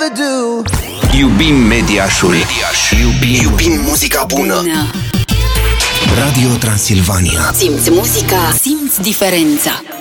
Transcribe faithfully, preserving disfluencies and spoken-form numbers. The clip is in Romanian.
do. Iubim Mediașul. Mediaș. Iubim, Iubim muzica bună. bună. Radio Transilvania. Simți muzica, simți diferența.